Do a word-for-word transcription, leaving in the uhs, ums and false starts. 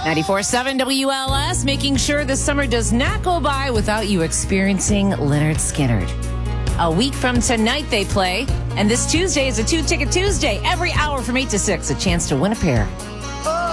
ninety-four point seven W L S, making sure the summer does not go by without you experiencing Lynyrd Skynyrd. A week from tonight they play, and this Tuesday is a two-ticket Tuesday. Every hour from eight to six, a chance to win a pair